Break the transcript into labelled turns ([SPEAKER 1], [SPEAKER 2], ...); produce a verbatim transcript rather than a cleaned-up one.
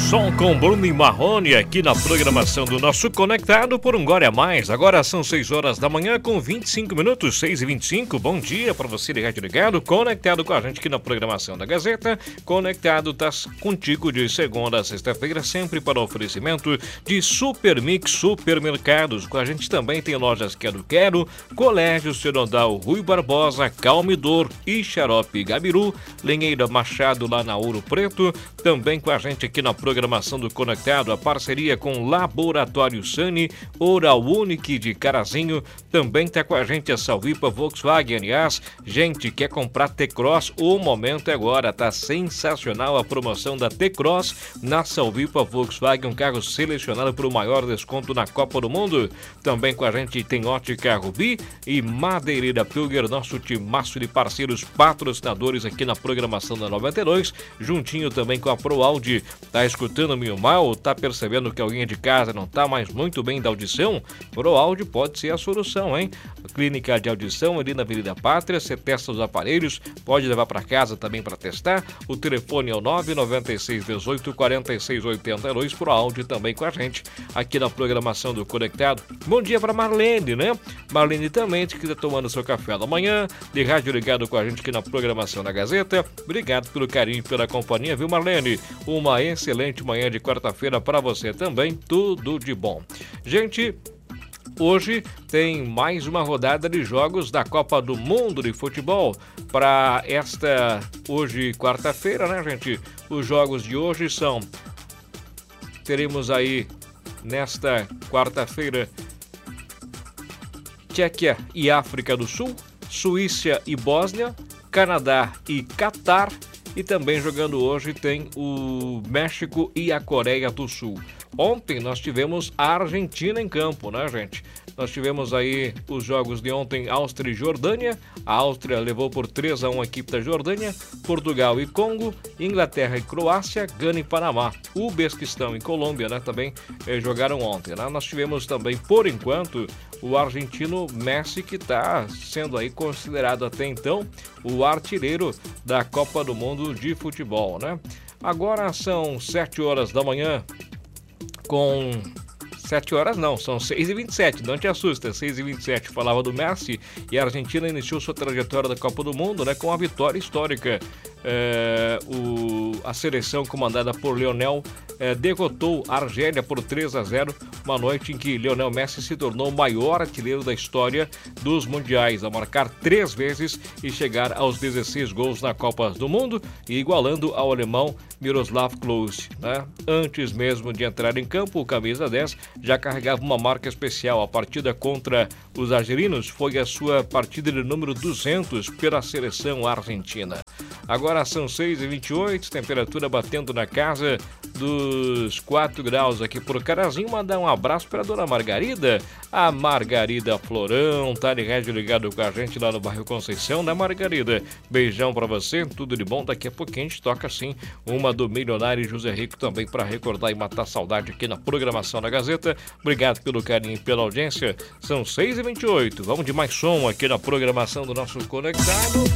[SPEAKER 1] som com Bruno e Marrone aqui na programação do nosso Conectado por um Gole a Mais. Agora são seis horas da manhã com vinte e cinco minutos, seis e vinte e cinco. Bom dia para você ligado ligado, conectado com a gente aqui na programação da Gazeta. Conectado tá contigo de segunda a sexta-feira, sempre para o oferecimento de Super Mix Supermercados. Com a gente também tem lojas Quero Quero, Colégio Cenodal Rui Barbosa, Calmidor e Xarope Gabiru, Lenheira Machado lá na Ouro Preto. Também com a gente aqui na programação do Conectado, a parceria com Laboratório Sani, Oral Unique de Carazinho. Também está com a gente a Salvipa Volkswagen. Aliás, gente, quer comprar T-Cross? O momento é agora, tá sensacional a promoção da T-Cross na Salvipa Volkswagen, um carro selecionado para o maior desconto na Copa do Mundo. Também com a gente tem Ótica Rubi e Madeireira Pilger, nosso timaço de parceiros patrocinadores aqui na programação da noventa e dois, juntinho também com a Pro Audi. Tá escutando meio mal? Tá percebendo que alguém de casa não tá mais muito bem da audição? Pro Audi pode ser a solução, hein? Clínica de audição ali na Avenida Pátria, você testa os aparelhos, pode levar para casa também para testar. O telefone é o nove nove seis um oito, quatro seis oito dois, Pro Audi também com a gente aqui na programação do Conectado. Bom dia para Marlene, né? Marlene também, que está tomando seu café da manhã, de rádio ligado com a gente aqui na programação da Gazeta. Obrigado pelo carinho e pela companhia, viu, Marlene? Uma excelente manhã de quarta-feira para você também, tudo de bom. Gente, hoje tem mais uma rodada de jogos da Copa do Mundo de Futebol para esta, hoje, quarta-feira, né, gente? Os jogos de hoje são, teremos aí, nesta quarta-feira, Tchequia e África do Sul, Suíça e Bósnia, Canadá e Catar, e também jogando hoje tem o México e a Coreia do Sul. Ontem nós tivemos a Argentina em campo, né, gente? Nós tivemos aí os jogos de ontem, Áustria e Jordânia. A Áustria levou por três a um a equipe da Jordânia. Portugal e Congo, Inglaterra e Croácia, Gana e Panamá. O Uzbequistão e Colômbia, né, também eh, jogaram ontem, né? Nós tivemos também, por enquanto, o argentino Messi, que está sendo aí considerado até então o artilheiro da Copa do Mundo de Futebol, né? Agora são sete horas da manhã com... Sete horas não, são seis e vinte e sete, não te assusta, seis e vinte e sete. Falava do Messi e a Argentina iniciou sua trajetória da Copa do Mundo, né, com a vitória histórica. É, o, a seleção comandada por Lionel é, derrotou a Argélia por três a zero, uma noite em que Lionel Messi se tornou o maior artilheiro da história dos mundiais, a marcar três vezes e chegar aos dezesseis gols na Copa do Mundo, e igualando ao alemão Miroslav Klose, né? Antes mesmo de entrar em campo, o camisa dez já carregava uma marca especial. A partida contra os argelinos foi a sua partida de número duzentos pela seleção argentina. Agora são seis e vinte e oito, temperatura batendo na casa dos quatro graus aqui por Carazinho. Mandar um abraço para a dona Margarida, a Margarida Florão, tá de rádio ligado com a gente lá no bairro Conceição, né, Margarida? Beijão para você, tudo de bom. Daqui a pouquinho a gente toca assim uma do Milionário José Rico também para recordar e matar saudade aqui na programação da Gazeta. Obrigado pelo carinho e pela audiência. São seis e vinte e oito, vamos de mais som aqui na programação do nosso Conectado.